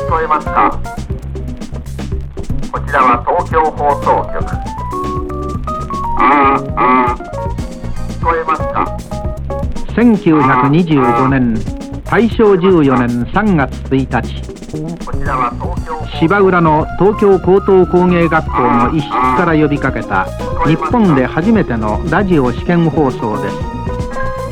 こえますか。こちらは東京放送局。聞こえますか。 1925年大正14年3月1日、 こちらは東京芝浦の東京高等工芸学校の一室から呼びかけた日本で初めてのラジオ試験放送です。